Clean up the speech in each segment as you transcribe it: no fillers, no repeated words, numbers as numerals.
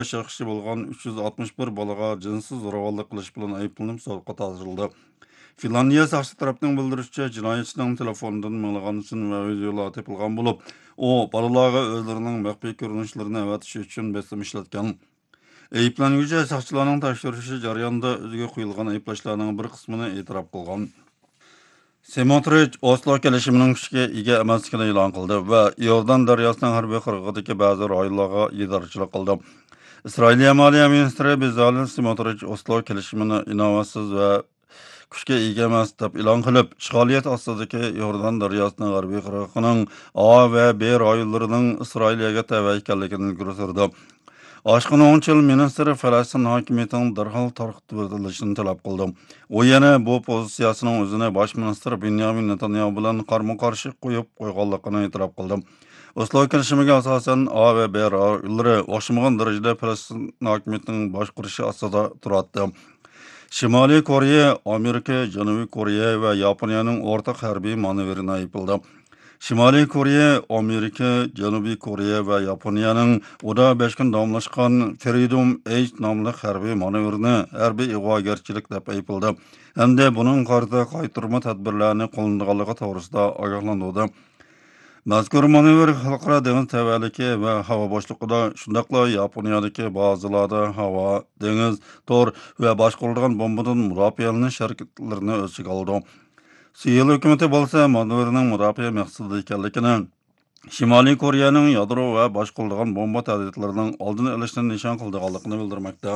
Şahsi bo'lgan 361 bolaga jinsiz zo'ravonlik qilish bilan ayblanib sudga tortildi. Finlandiya soqchi tarafining bildirishicha, jinoyatchining telefonidan minglagan sin va videolar topilgan bo'lib, u bolalarga o'zlarining maxfiy ko'rinishlarini avatish uchun besim ishlatgan. Ayblanuvchi soqchilarning tekshirishi jarayonida o'ziga qo'yilgan ayblashlarning bir qismini e'tirof qilgan. Smotrich Oslo kelishimining kuchga ega emasligini e'lon qildi va Yordan daryosining harbiy qirg'og'idagi ba'zi rayonlarga yetarchilik qildi. İsrailiya Maliya Ministri Bezalel Smotrich Oslo kelishimini inovatsiz va kuchga ega emas deb e'lon qilib, ishg'oliyat ostidagi Yordan daryosining g'arbiy qirg'og'ining A va B rayonlarining Isroiliyaga tava ekanligini ko'rsatdi. Oshqin 10 yil ministri Falastin hokimiyatining darhol tarqatib o'tilishini talab qildi. U yana bu pozitsiyasining o'zini bosh ministr Benyamin Netanyahu bilan qarama-qarshi qo'yib qo'yganligini e'tirof qildi. Oslo kelishimiga asosan A va B rayonlari o'xshamagan darajada Falastin hokimiyatining boshqarishi ostida turadi. Shimoliy Koreya, Amerika, Janubiy Koreya va Yaponiyaning o'rtaq harbiy manevrini aybladi. Shimoliy Koreya, Amerika, Janubiy Koreya va Yaponiyaning uda 5 kun davomlashgan Freedom 8 nomli harbiy manevrini harbiy ig'vogarchilik deb aybladi. Hamda buning qarta qaytarma tadbirlarini qo'llanganligi to'g'risida ogohlantirdi. Mazkur manevr xalqaro dengiz tavalliki va havo boshliqida, shundaqla Yaponiyadagi ba'zilarda havo, dengiz, tor va boshqarilgan bombadan mudofaalanish harakatlarini o'z ichiga oldi. Seul hukumati bo'lsa manevrning mudofaa maqsadida ekanligini, Shimoliy Koreyaning yadro va boshqarilgan bomba tadbirlarining oldini olishni nishon qilganligini bildirmoqda.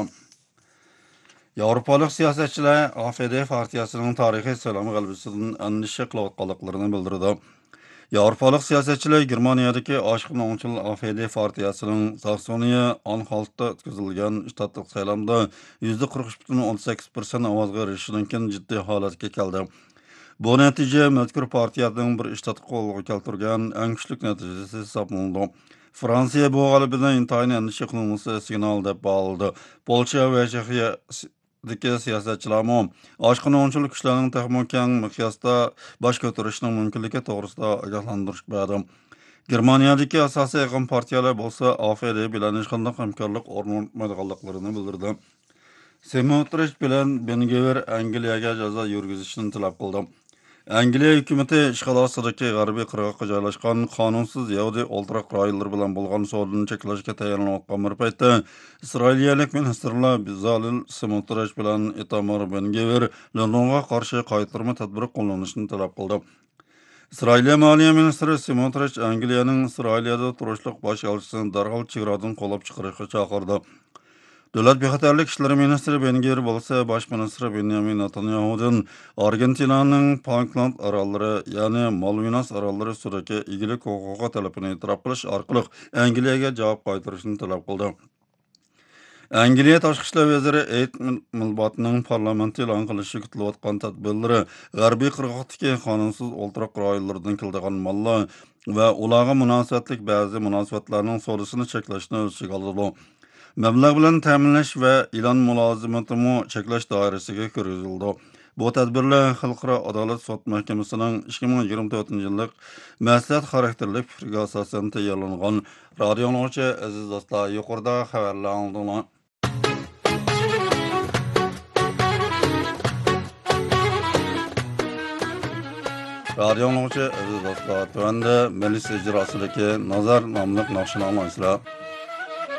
Yevropalik siyosatchilar AfD partiyasining tarixiy salom g'alabasidan andisha qilayotganliklarini bildirdi. Yevropalik siyosatchilar Germaniyadagi Oshqin 10 yil AfD partiyasining Saksoniya Anhaltda o'tkazilgan shtatlik saylovda %43.18% ovozga erishishidan jiddiy holatga keldi. Bu natija mazkur partiyaning bir shtat qo'lga keltirgan eng kuchli natijasi hisoblanadi. Fransiya bu g'alabadan intayin andisha qilinmasi signal deb baholadi. Polsha va Chexiya siyosatchilarmi Oshqin 10 yil kuchlarning texmokan miqyosda bosh ko'tarishining mumkinligi to'g'risida ogohlantirish berdi. Germaniyadagi asosiy aqm partiyalar bo'lsa AfD bilan hech qanday hamkorlik o'rnatmaydiganliklarini bildirdi. Smotrich bilan Ben-Gvir Angliyaga jazo yurgizishni talab qildi. Angliya hukumati ishg'ol ostidagi g'arbiy qirg'oqqa joylashgan qonunsiz Yahudi o'ltiroq rayonlar bilan bo'lgan savdoni cheklashga tayyorlanayotgan bir paytda Isroiliyalik ministrlar Bezalel Smotrich bilan Itamar Ben-Gvir Londonga qarshi qaytarma tadbir qo'llanishni talab qildi. Isroiliya Moliya ministri Smotrich Angliyaning Isroiliyada turishliq bosh elchisini darhol chegaradan qo'llab chiqarishga chaqirdi. Davlat bexatarlik ishlari ministri Ben-Gvir bo'lsa, bosh ministr Benyamin Netanyahudan Argentinaning Falkland orollari, ya'ni Malvinas orollari ustidagi egilik huquqi talabini e'tirof qilish orqali Angliyaga javob qaytarishni talab qildi. Angliya tashqi ishlar vaziri Ed Milbatning parlamenti e'lon qilishi kutilayotgan tadbirlari g'arbiy qirg'oqdagi qonunsiz o'ltiroq rayonlardan keladigan mollar va ularga munosabatlik ba'zi munosabatlarning savdosini cheklashni o'z ichiga oladi. Mablag' bilan ta'minlash va e'lon mulozimatini cheklash doirasiga kiritildi. Bu tadbirlar Xalqaro adolat sud mahkamasining 2024-yillik maslahat xarakterli fikriga asosan tayyorlangan. Radio anglag'uchi aziz do'stlar, yuqorida xabarlar angladinglar. Radio anglag'uchi aziz do'stlar, tuanda Melis ijrosidagi Nazar nomli naqshini anglaysizlar.